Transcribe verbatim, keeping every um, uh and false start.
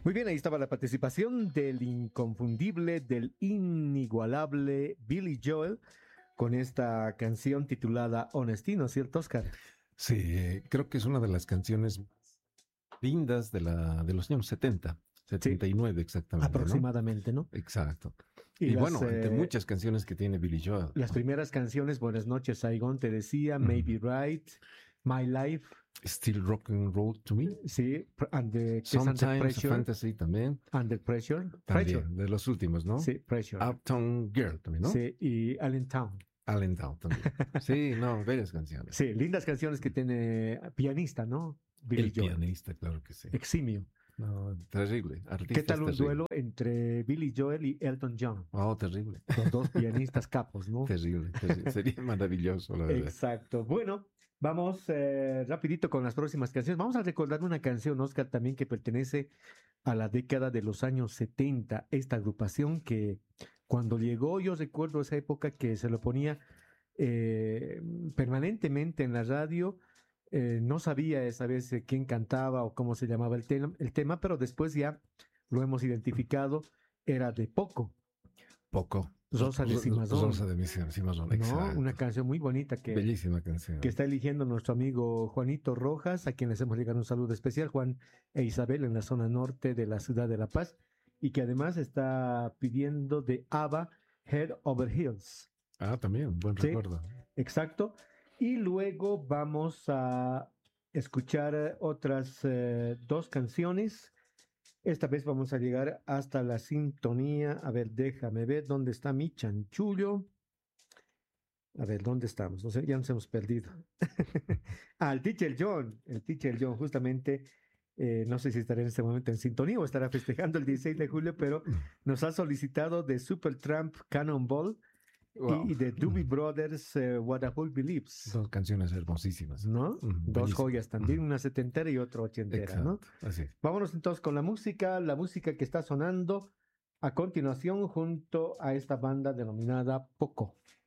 Muy bien, ahí estaba la participación del inconfundible, del inigualable Billy Joel con esta canción titulada Honesty, ¿no es cierto, Oscar? Sí, eh, creo que es una de las canciones lindas de, la, de los años setenta, Sí, setenta y nueve exactamente, ¿no? aproximadamente, ¿no? Exacto. Y Y las, bueno, entre eh, muchas canciones que tiene Billy Joel, las ¿no? primeras canciones, Buenas noches, Saigon, te decía, Mm. Maybe Right, My Life, Still Rock and Roll to Me. sí, pr- under, que es Under Sometimes a Pressure, Fantasy también. Under Pressure, Pressure, También, de los últimos, ¿no? sí, Pressure, Uptown Girl también, ¿no? sí, y Allentown. Allentown también. Sí, no, bellas canciones. Sí, lindas canciones que tiene pianista, ¿no? Billy El Joel, pianista, claro que sí. eximio. No, terrible. ¿Qué Artista es tal un terrible. duelo entre Billy Joel y Elton John? Oh, terrible. Los dos pianistas capos, ¿no? Terrible, terrible. Sería maravilloso, la verdad. Exacto. Bueno, vamos eh, rapidito con las próximas canciones. Vamos a recordar una canción, Oscar, también que pertenece a la década de los años setenta. Esta agrupación que cuando llegó, yo recuerdo esa época que se lo ponía eh, permanentemente en la radio. Eh, no sabía esa vez eh, quién cantaba o cómo se llamaba el, tema, el tema, pero después ya lo hemos identificado. Era de Poco, Poco. Rosa de Cimazón, Rosa de Cimazón, ¿no? Una exacto. canción muy bonita que, Bellísima que canción. está eligiendo nuestro amigo Juanito Rojas, a quien les hemos llegado un saludo especial, Juan e Isabel, en la zona norte de la ciudad de La Paz, y que además está pidiendo de ABBA Head Over Heels. Ah, también, buen Sí, recuerdo. exacto. Y luego vamos a escuchar eh, otras eh, dos canciones. Esta vez vamos a llegar hasta la sintonía. A ver, déjame ver dónde está mi chanchullo. A ver, ¿dónde estamos? No sé, ya nos hemos perdido. Al Teacher John, el Teacher John, justamente, eh, no sé si estará en este momento en sintonía o estará festejando el dieciséis de julio, pero nos ha solicitado de Supertramp Cannonball Wow. y de Doobie Brothers eh, What a Fool Believes, Dos canciones hermosísimas. ¿no? Mm, Dos bellísimas. joyas también, una setentera y otra ochentera, ¿no? Exacto, así. Vámonos entonces con la música, la música que está sonando a continuación junto a esta banda denominada Poco.